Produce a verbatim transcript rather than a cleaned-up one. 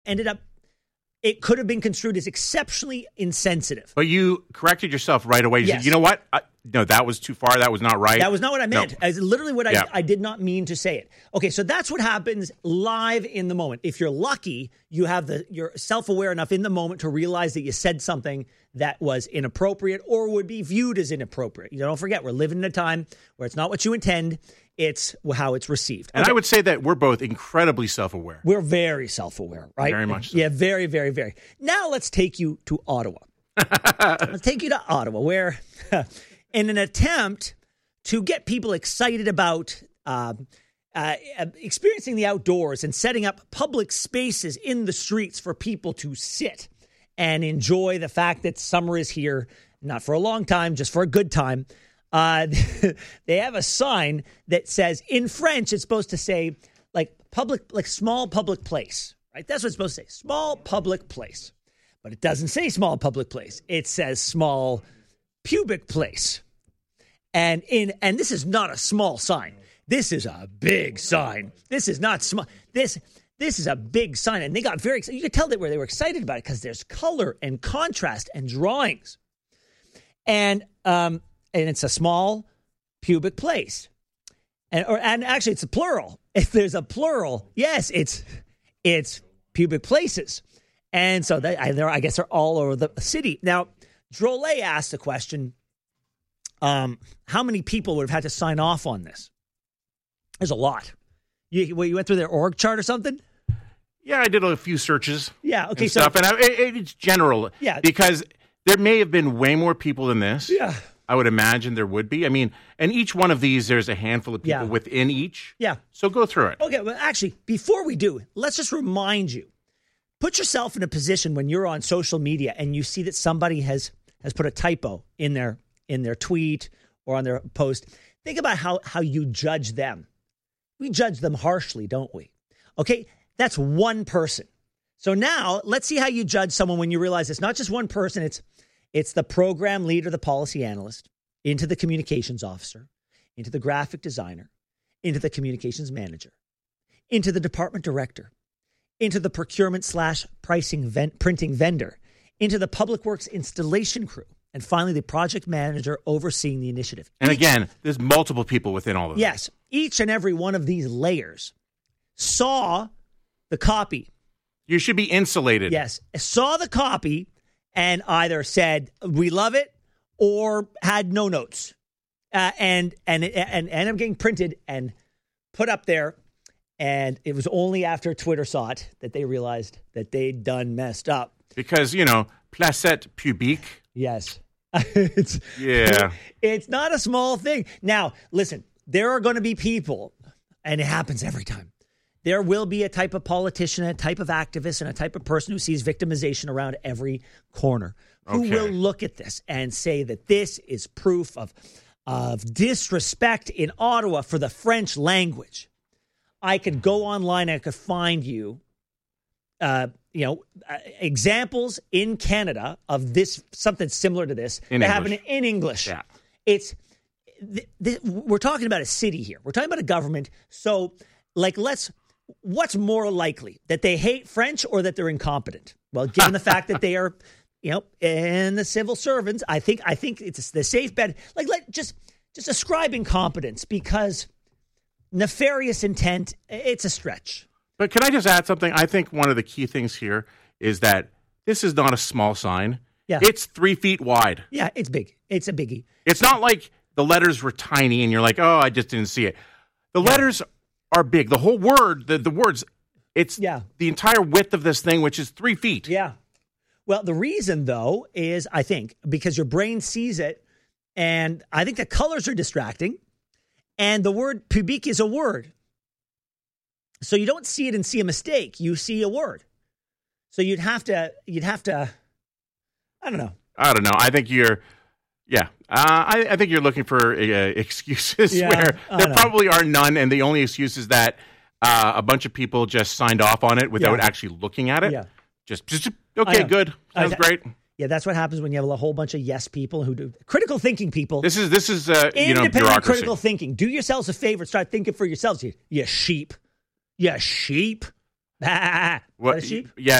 ended up, it could have been construed as exceptionally insensitive. But you corrected yourself right away. You Yes. said, you know what? I, no, that was too far. That was not right. That was not what I meant. No. As literally what I, Yeah. I did not mean to say it. Okay, so that's what happens live in the moment. If you're lucky, you have the you're self-aware enough in the moment to realize that you said something that was inappropriate or would be viewed as inappropriate. You don't forget, we're living in a time where it's not what you intend, it's how it's received. And Okay. I would say that we're both incredibly self-aware. We're very self-aware, right? Very much so. Yeah, very, very, very. Now let's take you to Ottawa. Let's take you to Ottawa, where in an attempt to get people excited about uh, uh, experiencing the outdoors and setting up public spaces in the streets for people to sit and enjoy the fact that summer is here, not for a long time, just for a good time. Uh, they have a sign that says, in French, it's supposed to say, like, public, like small public place, right? That's what it's supposed to say, small public place. But it doesn't say small public place. It says small pubic place. And in and this is not a small sign. This is a big sign. This is not small. This this is a big sign. And they got very excited. You could tell that where they were excited about it because there's color and contrast and drawings. And um and it's a small pubic place. And or and actually it's a plural. If there's a plural, yes, it's it's pubic places. And so they, I, I guess they're all over the city. Now, Drolet asked the question, um, how many people would have had to sign off on this? There's a lot. You, well, you went through their org chart or something? Yeah, I did a few searches. Yeah, okay. And So, stuff, and I, it, it's general. Yeah. Because there may have been way more people than this. yeah, I would imagine there would be. I mean, and each one of these, there's a handful of people Yeah. within each. yeah. So go through it. Okay, well, actually, before we do, let's just remind you. Put yourself in a position when you're on social media and you see that somebody has has put a typo in their in their tweet or on their post. Think about how how you judge them. We judge them harshly, don't we? Okay, that's one person. So now let's see how you judge someone when you realize it's not just one person. It's it's the program leader, the policy analyst, into the communications officer, into the graphic designer, into the communications manager, into the department director, into the procurement slash pricing vent, printing vendor, into the public works installation crew, and finally the project manager overseeing the initiative. And Each- again, there's multiple people within all of them. Yes, each and every one of these layers saw the copy. You should be insulated. Yes, saw the copy and either said, we love it, or had no notes. Uh, and, and, and, and I'm getting printed and put up there. And it was only after Twitter saw it that they realized that they'd done messed up. Because, you know, placette pubique. Yes. it's, Yeah. It's not a small thing. Now, listen, there are going to be people, and it happens every time. There will be a type of politician, a type of activist, and a type of person who sees victimization around every corner who Okay. will look at this and say that this is proof of, of disrespect in Ottawa for the French language. I could go online and I could find you, uh, you know, uh, examples in Canada of this, something similar to this In that English. happened in English. Yeah. It's, th- th- we're talking about a city here. We're talking about a government. So, like, let's, what's more likely, that they hate French or that they're incompetent? Well, given the fact that they are, you know, in the civil servants, I think, I think it's the safe bet. Like, let just, just ascribe incompetence because nefarious intent, it's a stretch. But can I just add something? I think one of the key things here is that this is not a small sign. Yeah. It's three feet wide. Yeah, it's big. It's a biggie. It's not like the letters were tiny and you're like, oh, I just didn't see it. The letters are big. The whole word, the, the words, it's Yeah. the entire width of this thing, which is three feet. Yeah. Well, the reason, though, is, I think, because your brain sees it, and I think the colors are distracting, and the word pubic is a word. So you don't see it and see a mistake. You see a word. So you'd have to, you'd have to, I don't know. I don't know. I think you're, yeah. Uh, I, I think you're looking for uh, excuses Yeah, where I there know. probably are none, and the only excuse is that uh, a bunch of people just signed off on it without Yeah. actually looking at it. Yeah. Just, just I okay, know. good. Sounds I- great. Yeah, that's what happens when you have a whole bunch of yes people who do critical thinking people. This is this is uh, you know Independent bureaucracy. critical thinking. Do yourselves a favor. Start thinking for yourselves, you, you sheep. You sheep. Bah. Is What? that a sheep? Yeah,